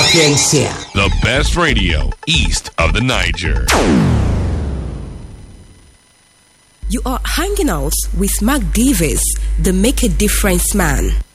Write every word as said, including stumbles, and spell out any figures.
Sapiencia. The best radio east of the Niger. You are hanging out with Mark Davis, the Make a Difference man.